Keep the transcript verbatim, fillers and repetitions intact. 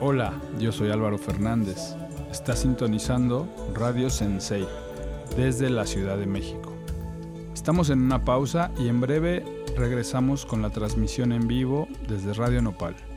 Hola, yo soy Álvaro Fernández. Está sintonizando Radio Sensei desde la Ciudad de México. Estamos en una pausa y en breve regresamos con la transmisión en vivo desde Radio Nopal.